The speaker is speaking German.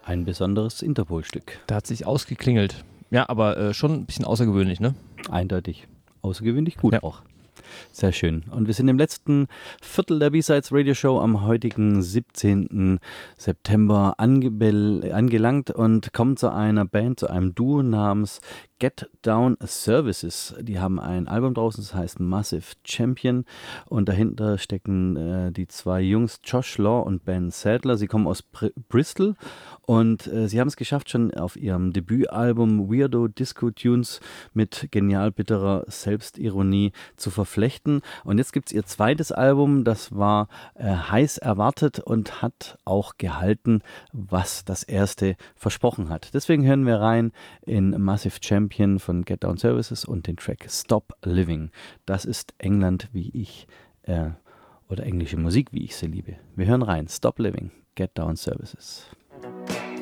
Ein besonderes Interpol-Stück. Da hat sich ausgeklingelt. Ja, aber schon ein bisschen außergewöhnlich, ne? Eindeutig. Außergewöhnlich gut Ja. auch. Sehr schön. Und wir sind im letzten Viertel der B-Sides Radio Show am heutigen 17. September angelangt und kommen zu einer Band, zu einem Duo namens Get Down Services. Die haben ein Album draußen, das heißt Massive Champion, und dahinter stecken die zwei Jungs Josh Law und Ben Sadler. Sie kommen aus Bristol und sie haben es geschafft, schon auf ihrem Debütalbum Weirdo Disco Tunes mit genial bitterer Selbstironie zu verflechten. Und jetzt gibt es ihr zweites Album, das war heiß erwartet und hat auch gehalten, was das erste versprochen hat. Deswegen hören wir rein in Massive Champion von Get Down Services und den Track Stop Living. Das ist England, wie ich, oder englische Musik, wie ich sie liebe. Wir hören rein, Stop Living, Get Down Services.